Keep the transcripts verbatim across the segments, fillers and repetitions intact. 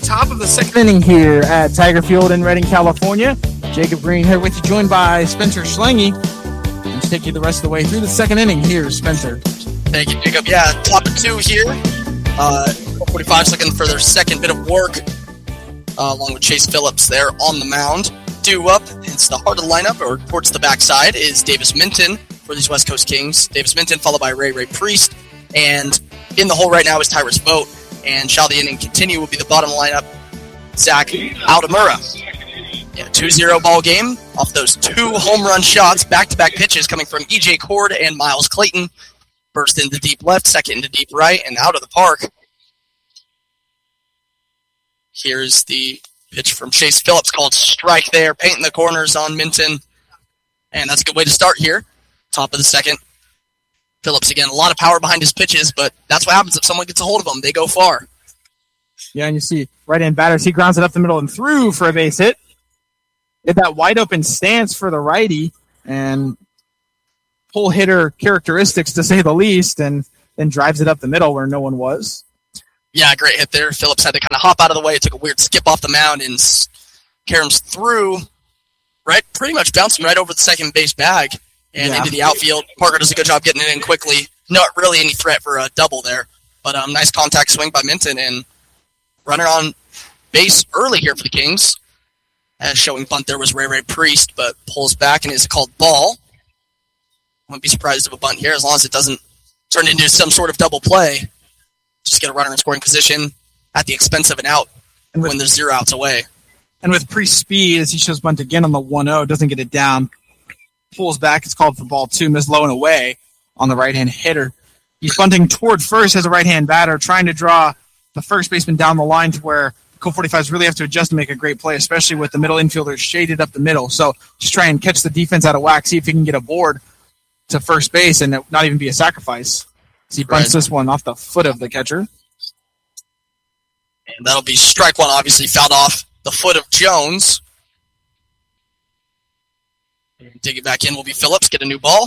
top of the second inning here at Tiger Field in Redding, California. Jacob Green here with you, joined by Spencer Schlange. Let's take you the rest of the way through the second inning here, Spencer. Thank you, Jacob. Yeah, top of two here. Uh, forty-five's looking for their second bit of work, uh, along with Chase Phillips there on the mound. Due up, it's the heart of the lineup, or towards the backside, is Davis Minton for these West Coast Kings. Davis Minton, followed by Ray Ray Priest. And in the hole right now is Tyrus Vogt. And shall the inning continue will be the bottom lineup, Zach Aldamura. Yeah, two zero ball game off those two home run shots, back-to-back pitches coming from E J Cord and Miles Clayton. First into deep left, second into deep right, and out of the park. Here's the pitch from Chase Phillips called strike there, painting the corners on Minton. And that's a good way to start here. Top of the second. Phillips, again, a lot of power behind his pitches, but that's what happens if someone gets a hold of them. They go far. Yeah, and you see right-hand batters, he grounds it up the middle and through for a base hit. Did that wide-open stance for the righty, and pull hitter characteristics, to say the least, and then drives it up the middle where no one was. Yeah, great hit there. Phillips had to kind of hop out of the way. It took a weird skip off the mound and caroms through, right, pretty much bouncing right over the second base bag and yeah. into the outfield. Parker does a good job getting it in quickly. Not really any threat for a double there, but um, nice contact swing by Minton, and runner on base early here for the Kings. As showing bunt there was Ray Ray Priest, but pulls back and is called ball. Wouldn't be surprised if a bunt here, as long as it doesn't turn into some sort of double play. Just get a runner in scoring position at the expense of an out and with, when there's zero outs away. And with Priest's speed, as he shows bunt again on the one oh, doesn't get it down. Pulls back, it's called for ball two, missed low and away on the right-hand hitter. He's bunting toward first as a right-hand batter, trying to draw the first baseman down the line to where Colt forty-fives really have to adjust to make a great play, especially with the middle infielders shaded up the middle. So just try and catch the defense out of whack, see if he can get a board to first base and not even be a sacrifice. So he bunts right. this one off the foot of the catcher. And that'll be strike one, obviously fouled off the foot of Jones. Dig it back in will be Phillips, get a new ball.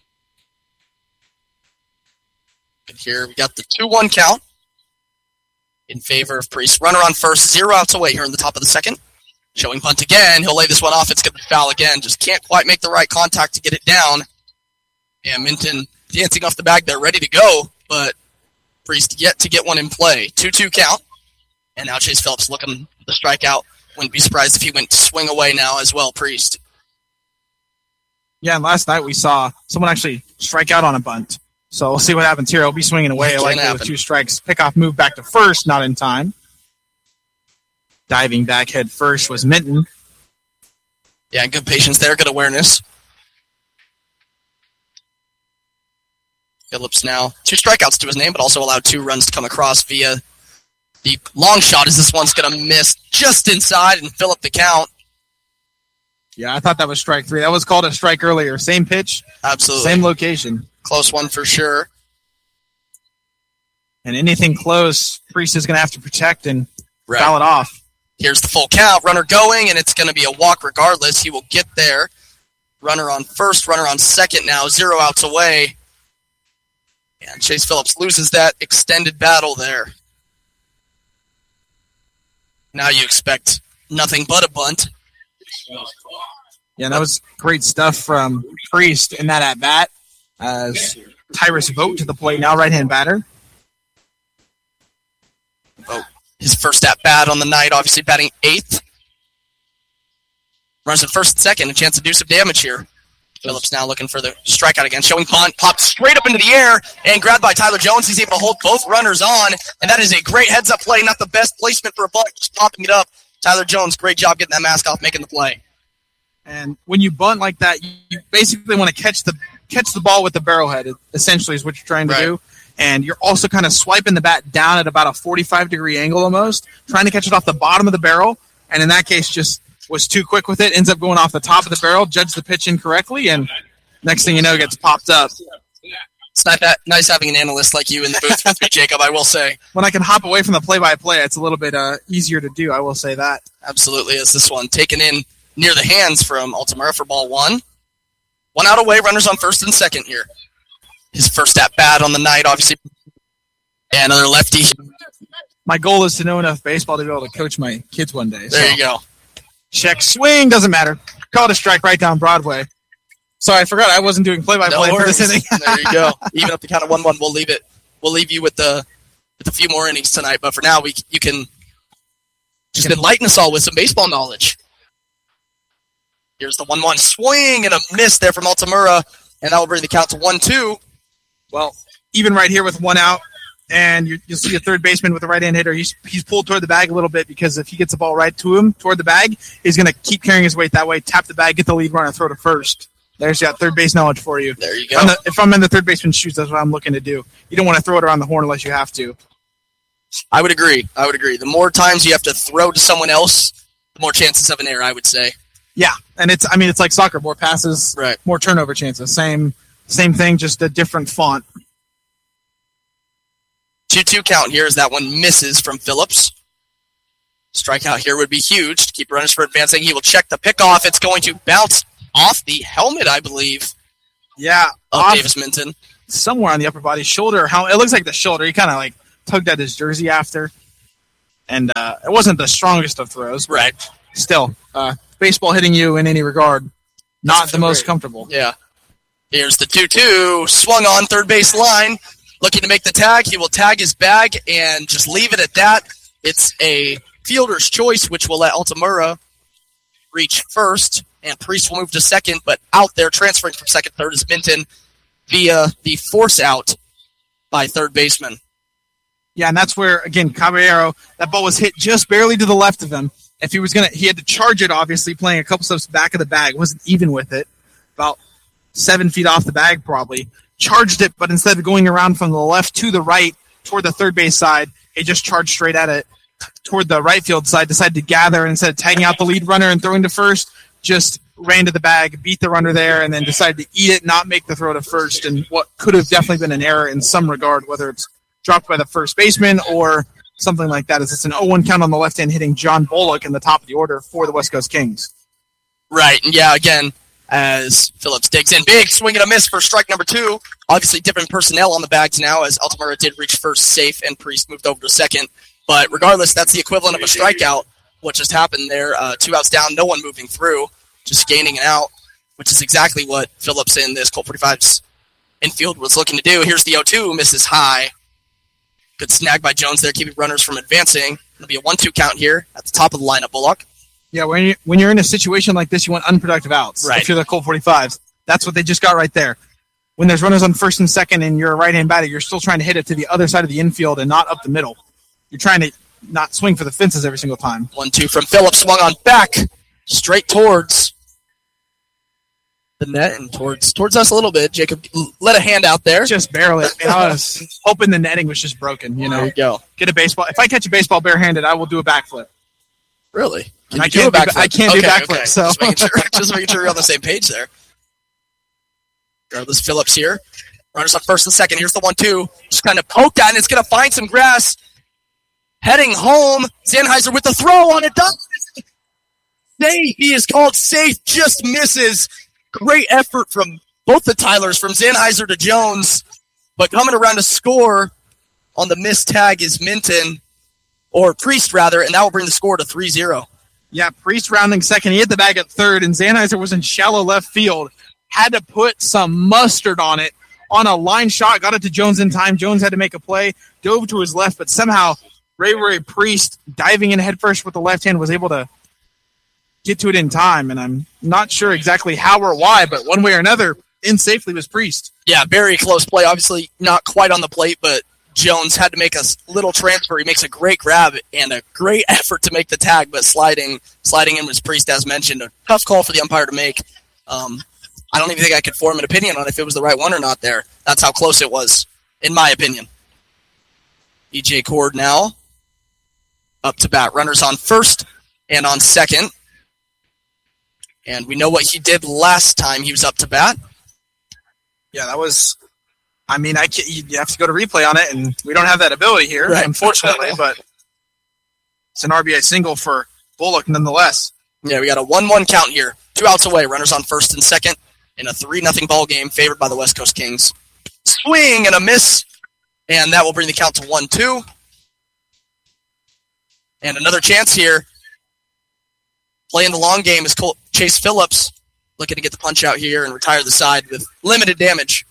And here we got the two one count in favor of Priest. Runner on first, zero outs away here in the top of the second. Showing bunt again. He'll lay this one off. It's going to be foul again. Just can't quite make the right contact to get it down. And Minton dancing off the bag there, ready to go, but Priest yet to get one in play. two two count. And now Chase Phillips looking for the strikeout. Wouldn't be surprised if he went to swing away now as well, Priest. Yeah, and last night we saw someone actually strike out on a bunt. So we'll see what happens here. He'll be swinging away likely with two strikes. Pickoff move back to first, not in time. Diving back head first was Minton. Yeah, good patience there, good awareness. Phillips now, two strikeouts to his name, but also allowed two runs to come across via the long shot, as this one's going to miss just inside and fill up the count. Yeah, I thought that was strike three. That was called a strike earlier. Same pitch. Absolutely. Same location. Close one for sure. And anything close, Priest is going to have to protect and right. foul it off. Here's the full count. Runner going, and it's going to be a walk regardless. He will get there. Runner on first, runner on second now. Zero outs away. And Chase Phillips loses that extended battle there. Now you expect nothing but a bunt. Yeah, that was great stuff from Priest in that at-bat. As Tyrus Vogt to the plate, now right-hand batter. Vogt, his first at-bat on the night, obviously batting eighth. Runs at first and second, a chance to do some damage here. Phillips now looking for the strikeout again, showing punt, popped straight up into the air, and grabbed by Tyler Jones. He's able to hold both runners on, and that is a great heads-up play, not the best placement for a bunt, just popping it up. Tyler Jones, great job getting that mask off, making the play. And when you bunt like that, you basically want to catch the catch the ball with the barrel head, essentially is what you're trying to right. do. And you're also kind of swiping the bat down at about a forty-five degree angle almost, trying to catch it off the bottom of the barrel. And in that case, just was too quick with it, ends up going off the top of the barrel, judged the pitch incorrectly, and next thing you know, gets popped up. It's not that nice having an analyst like you in the booth with me, Jacob, I will say. When I can hop away from the play-by-play, it's a little bit uh, easier to do, I will say that. Absolutely, as this one taken in near the hands from Altamura for ball one. One out away, runners on first and second here. His first at-bat on the night, obviously. And another lefty. My goal is to know enough baseball to be able to coach my kids one day. There so. you go. Check swing, doesn't matter. Call it a strike right down Broadway. Sorry, I forgot I wasn't doing play-by-play no for this inning. There you go. Even up to count of one one, we'll leave it. We'll leave you with the with a few more innings tonight. But for now, we you can just you can enlighten us all with some baseball knowledge. Here's the one one swing and a miss there from Altamura, and that will bring the count to one two. Well, even right here with one out, and you, you'll see a third baseman with a right-hand hitter. He's he's pulled toward the bag a little bit because if he gets the ball right to him toward the bag, he's going to keep carrying his weight that way, tap the bag, get the lead runner, throw to first. There's that third base knowledge for you. There you go. The, if I'm in the third baseman's shoes, that's what I'm looking to do. You don't want to throw it around the horn unless you have to. I would agree. I would agree. The more times you have to throw to someone else, the more chances of an error, I would say. Yeah, and it's I mean it's like soccer, more passes, right. more turnover chances. Same same thing, just a different font. two two count here as that one misses from Phillips. Strikeout here would be huge to keep runners for advancing. He will check the pickoff. It's going to bounce off the helmet, I believe. Yeah, of off Davis Minton. Somewhere on the upper body, shoulder. How it looks like the shoulder. He kind of like tugged at his jersey after, and uh, it wasn't the strongest of throws. Right. Still, uh, baseball hitting you in any regard, not the most comfortable. Yeah. Here's the two two. Swung on third base line. Looking to make the tag. He will tag his bag and just leave it at that. It's a fielder's choice, which will let Altamura reach first, and Priest will move to second, but out there transferring from second third is Minton via the force out by third baseman. Yeah, and that's where, again, Caballero, that ball was hit just barely to the left of him. If he was going to, he had to charge it, obviously, playing a couple steps back of the bag. Wasn't even with it. About seven feet off the bag, probably. Charged it, but instead of going around from the left to the right toward the third base side, he just charged straight at it toward the right field side, decided to gather, and instead of tagging out the lead runner and throwing to first, just ran to the bag, beat the runner there, and then decided to eat it, not make the throw to first, and what could have definitely been an error in some regard, whether it's dropped by the first baseman or something like that, as it's an oh one count on the left hand hitting John Bullock in the top of the order for the West Coast Kings. Right, and yeah, again, as Phillips digs in. Big swing and a miss for strike number two. Obviously different personnel on the bags now, as Altamura did reach first safe and Priest moved over to second. But regardless, that's the equivalent of a strikeout. What just happened there, uh, two outs down, no one moving through, just gaining an out, which is exactly what Phillips in this Colt forty-five's infield was looking to do. Here's the oh two, misses high. Good snag by Jones there, keeping runners from advancing. It'll be a one two count here at the top of the lineup, Bullock. Yeah, when, you, when you're in a situation like this, you want unproductive outs. Right. If you're the Colt forty-fives. That's what they just got right there. When there's runners on first and second and you're a right-hand batter, you're still trying to hit it to the other side of the infield and not up the middle. You're trying to not swing for the fences every single time. one two from Phillips, swung on back, straight towards the net and towards towards us a little bit. Jacob let a hand out there. Just barely. I was hoping the netting was just broken. You know, there you go. Get a baseball. If I catch a baseball barehanded, I will do a backflip. Really? Can I can't do, do I can't okay, do backflip. Okay. So just making, sure, just making sure we're on the same page there. Regardless, Phillips here. Runners on first and second. Here's the one two. Just kind of poke that, and it's going to find some grass. Heading home. Sennheiser with the throw on it. Safe. He is called safe. Just misses. Great effort from both the Tylers, from Sennheiser to Jones. But coming around to score on the missed tag is Minton, or Priest rather, and that will bring the score to three zero. Yeah, Priest rounding second. He hit the bag at third, and Sennheiser was in shallow left field. Had to put some mustard on it on a line shot. Got it to Jones in time. Jones had to make a play. Dove to his left, but somehow Ray Ray Priest, diving in headfirst with the left hand, was able to get to it in time. And I'm not sure exactly how or why, but one way or another, in safely was Priest. Yeah, very close play. Obviously not quite on the plate, but Jones had to make a little transfer. He makes a great grab and a great effort to make the tag, but sliding sliding in was Priest, as mentioned. A tough call for the umpire to make. Um, I don't even think I could form an opinion on if it was the right one or not there. That's how close it was, in my opinion. E J Cord now up to bat. Runners on first and on second. And we know what he did last time he was up to bat. Yeah, that was... I mean, I can't, you have to go to replay on it, and we don't have that ability here, right, unfortunately, but it's an R B I single for Bullock nonetheless. Yeah, we got a one one count here. Two outs away, runners on first and second in a three nothing ball game favored by the West Coast Kings. Swing and a miss, and that will bring the count to one two. And another chance here. Playing the long game is Col- Chase Phillips, looking to get the punch out here and retire the side with limited damage.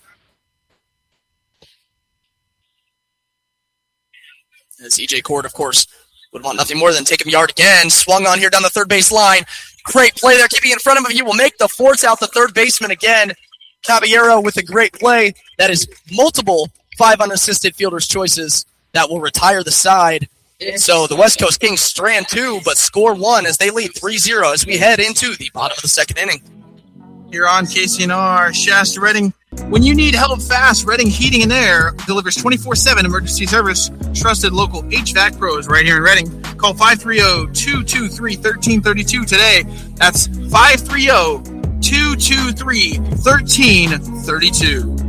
As E J Cord, of course, would want nothing more than take him yard again. Swung on here down the third base line. Great play there, keeping in front of him. He will make the force out the third baseman again. Caballero with a great play. That is multiple five unassisted fielders' choices that will retire the side. So the West Coast Kings strand two, but score one as they lead three zero as we head into the bottom of the second inning. Here on K C N R, Shasta Redding. When you need help fast, Redding Heating and Air delivers twenty-four seven emergency service. Trusted local H V A C pros right here in Redding. Call five three zero, two two three, one three three two today. That's five three zero, two two three, one three three two.